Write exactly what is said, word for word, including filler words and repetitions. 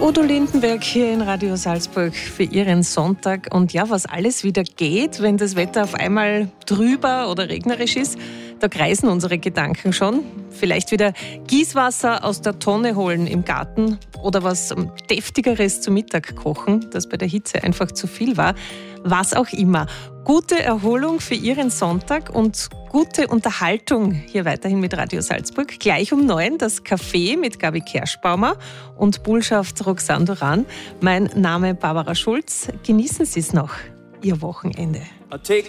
Udo Lindenberg hier in Radio Salzburg für Ihren Sonntag. Und ja, was alles wieder geht, wenn das Wetter auf einmal trüber oder regnerisch ist, da kreisen unsere Gedanken schon. Vielleicht wieder Gießwasser aus der Tonne holen im Garten oder was Deftigeres zum Mittag kochen, das bei der Hitze einfach zu viel war. Was auch immer. Gute Erholung für Ihren Sonntag und gute Unterhaltung hier weiterhin mit Radio Salzburg. Gleich um neun das Café mit Gabi Kerschbaumer und Bullschaft Roxanne Duran. Mein Name Barbara Schulz. Genießen Sie es noch, Ihr Wochenende. I take